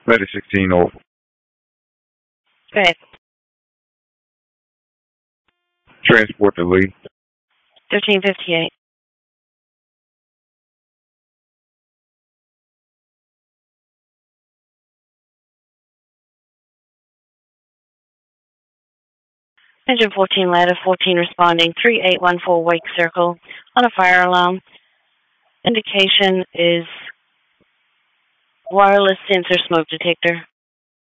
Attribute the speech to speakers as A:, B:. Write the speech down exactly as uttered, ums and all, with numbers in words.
A: Medic sixteen over.
B: Go ahead.
A: Transport to Lee.
B: thirteen fifty-eight. Engine fourteen, ladder fourteen responding, three eight one four Wake Circle on a fire alarm. Indication is wireless sensor smoke detector.